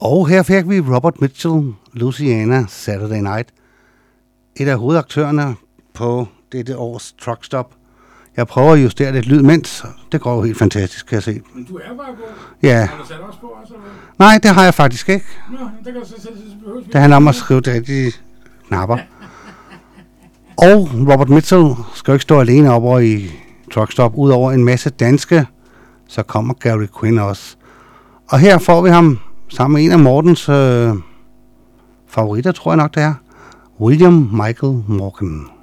Og her fik vi Robert Mitchell, Louisiana Saturday Night. Et af hovedaktørerne på dette års Truckstop. Jeg prøver at justere lidt lyd, mens det går jo helt fantastisk, kan jeg se. Men du er bare god. Ja. Har du sat også på også, eller hvad? Nej, det har jeg faktisk ikke. Nå, det kan du så sætte. Det handler om at skrive de rigtige knapper. Og Robert Mitchell skal jo ikke stå alene op over i Truckstop. Udover en masse danske, så kommer Gary Quinn også. Og her får vi ham sammen med en af Mortens favoritter, tror jeg nok det er. William Michael Morgan.